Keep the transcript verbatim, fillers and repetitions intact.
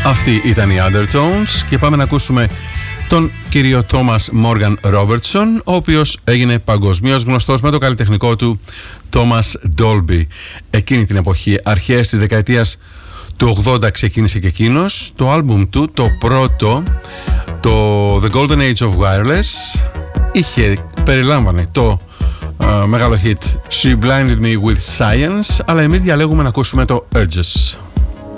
Αυτοί ήταν οι Undertones και πάμε να ακούσουμε τον κύριο Thomas Morgan Robertson, ο οποίος έγινε παγκοσμίως γνωστός με το καλλιτεχνικό του Thomas Dolby. Εκείνη την εποχή, αρχές της δεκαετίας του ογδόντα, ξεκίνησε και εκείνος. Το άλμπουμ του, το πρώτο, το The Golden Age of Wireless, είχε, περιλάμβανε το uh, μεγάλο hit She Blinded Me With Science, αλλά εμείς διαλέγουμε να ακούσουμε το Urges.